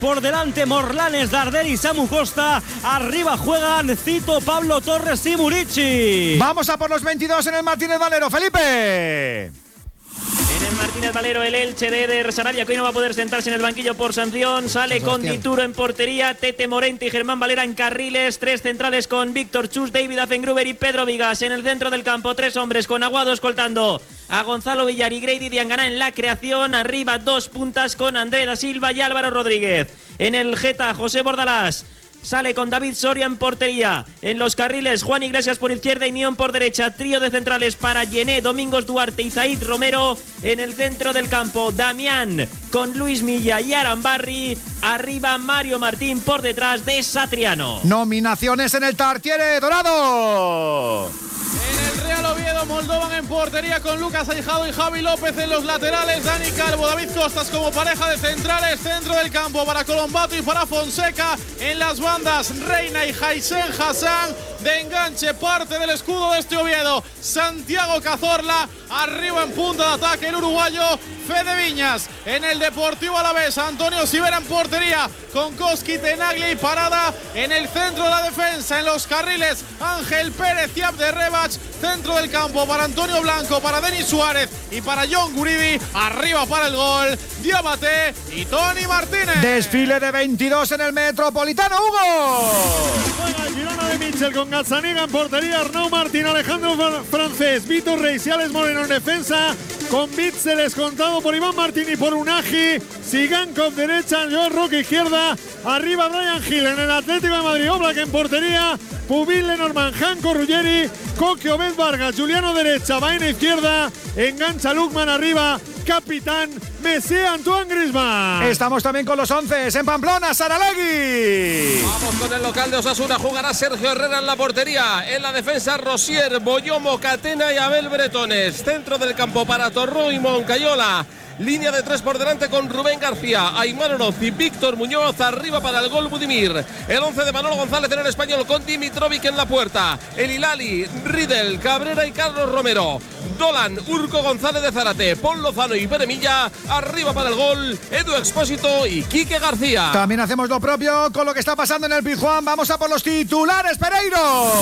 Por delante Morlanes, Darder y Samu Costa. Arriba juegan Cito, Pablo Torres y Murici. Vamos a por los 22 en el Martínez Valero, Felipe. En el Martínez Valero, el Elche de Eder Sarabia, que hoy no va a poder sentarse en el banquillo por sanción. Sale con Dituro en portería, Tete Morente y Germán Valera en carriles. 3 centrales con Víctor Chus, David Affengruber y Pedro Vigas. En el centro del campo, 3 hombres con Aguado escoltando a Gonzalo Villar y Grady Diangana en la creación. Arriba 2 puntas con André da Silva y Álvaro Rodríguez. En el Geta, José Bordalás. Sale con David Soria en portería. En los carriles, Juan Iglesias por izquierda y Nión por derecha. Trío de centrales para Yené, Domingos Duarte y Zaid Romero. En el centro del campo, Damián con Luis Milla y Arambarri. Arriba, Mario Martín por detrás de Satriano. Nominaciones en el Tartiere Dorado. En el Real Oviedo, Moldovan en portería con Lucas Aijado y Javi López en los laterales. Dani Calvo, David Costas como pareja de centrales. Centro del campo para Colombato y para Fonseca. En las bandas, Reina y Jaisen Hassan. De enganche, parte del escudo de este Oviedo, Santiago Cazorla. Arriba en punta de ataque el uruguayo Fede Viñas. En el Deportivo Alavés, Antonio Sivera en portería con Koski, Tenaglia y Parada. En el centro de la defensa, en los carriles, Ángel Pérez y Abde Rebach. Centro del campo para Antonio Blanco, para Denis Suárez y para John Guridi. Arriba para el gol, Diabate y Tony Martínez. Desfile de 22 en el Metropolitano, Hugo. Juega el Girona de Mitchell con Gazzaniga en portería, Arnau Martín, Alejandro Francés, Vitor Reis y Alex Moreno en defensa, con Bitzel descontado por Iván Martín y por Unagi, Sigankov derecha, Joel Roque izquierda, arriba Brian Hill en el Atlético de Madrid, Oblak en portería, Pubil, Lenormand, Janko Ruggeri, Coque, Obed Vargas, Juliano derecha, Baena izquierda, engancha Lukman arriba, capitán Messi, Antoine Griezmann. Estamos también con los 11 en Pamplona, Saralegui. Vamos con el local de Osasuna, jugará Sergio Herrera en la portería, en la defensa Rosier, Boyomo, Catena y Abel Bretones. Centro del campo para Torró y Moncayola. Línea de 3 por delante con Rubén García, Aymar Oroz y Víctor Muñoz. Arriba para el gol Budimir. El 11 de Manolo González en el español con Dimitrovic en la puerta. El Hilali, Riddle, Cabrera y Carlos Romero. Dolan, Urco González de Zárate, Paul Lozano y Beremilla. Arriba para el gol Edu Expósito y Quique García. También hacemos lo propio con lo que está pasando en el Pizjuán. Vamos a por los titulares, Pereiro.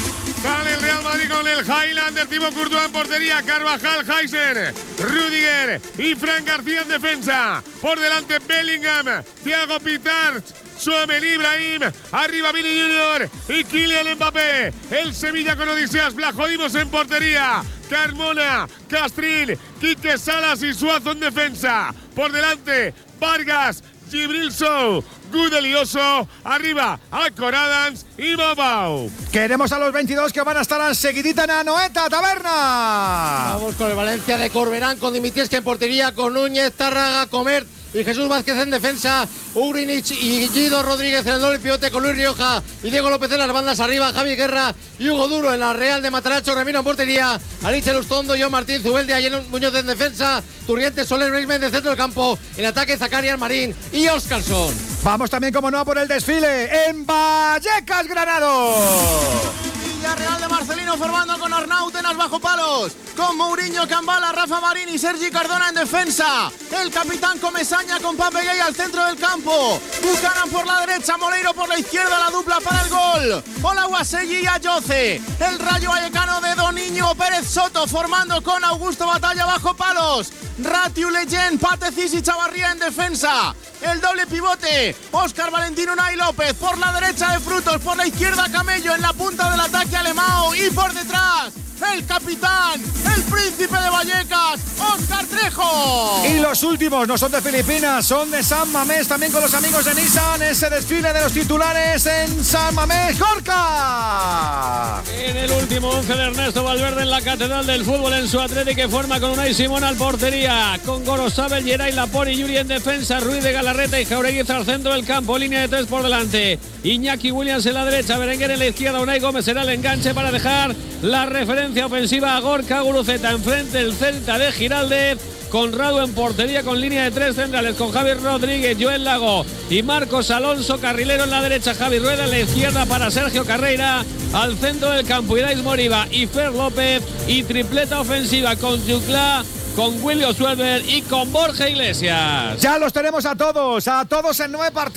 Sale el Real Madrid con el Highlander, Thibaut Courtois en portería, Carvajal, Heiser, Rüdiger y Fran García en defensa. Por delante Bellingham, Thiago Pitart, Tchouaméni, Ibrahim, arriba Vini Junior y Kylian Mbappé. El Sevilla con Odiseas Blajodimos en portería, Carmona, Castrín, Quique Salas y Suazo en defensa. Por delante Vargas, Gibril Sow, Gudelioso, arriba Akon Adams y Babau. Queremos a los 22 que van a estar seguidita en Anoeta, Taberna. Vamos con el Valencia de Corberán, con Dimitrescu en portería, con Núñez, Tárraga, Comert y Jesús Vázquez en defensa, Ugrinich y Guido Rodríguez en el doble pivote con Luis Rioja y Diego López en las bandas, arriba Javi Guerra y Hugo Duro en la Real de Mataracho, Remiro en portería, Alice Lustondo, John Martín, Zubeldia y Muñoz en defensa, Turrientes, Soler, Breisman de centro del campo, en ataque Zacarias Marín y Óscarsson. Vamos también, como no, por el desfile en Vallecas, Granado. Villarreal de Marcelino formando con Arnau Tenas bajo palos, con Mourinho, Cambala, Rafa Marín y Sergi Cardona en defensa. El capitán Comesaña con Pape Gay al centro del campo. Buchanan por la derecha, Moleiro por la izquierda, la dupla para el gol. Olaguasegui y Ayoce. El Rayo Vallecano de Doniño, Pérez Soto formando con Augusto Batalla bajo palos. Ratiu Leyen, Patecis y Chavarría en defensa. El doble pivote, Óscar Valentín, Unai López por la derecha de Frutos, por la izquierda Camello, en la punta del ataque Alemão y por detrás el capitán, el príncipe de Vallecas, Óscar Trejo. Y los últimos no son de Filipinas, son de San Mamés, también con los amigos de Nissan. Ese desfile de los titulares en San Mamés, Gorka. En el último 11 de Ernesto Valverde en la Catedral del Fútbol en su Atleti, que forma con Unai Simón al portería, con Gorosabel, Geray, Lapor y Yuri en defensa, Ruiz de Galarreta y Jaureguiz al centro del campo, línea de 3 por delante, Iñaki Williams en la derecha, Berenguer en la izquierda, Unai Gómez será el enganche para dejar la referencia ofensiva a Gorka Guruceta. Enfrente el Celta de Giraldez, Conrado en portería con línea de 3 centrales, con Javier Rodríguez, Joel Lago y Marcos Alonso. Carrilero en la derecha, Javi Rueda en la izquierda para Sergio Carreira. Al centro del campo, Irais Moriba y Fer López. Y tripleta ofensiva con Yuclá, con William Suelver y con Borja Iglesias. Ya los tenemos a todos en 9 partidos.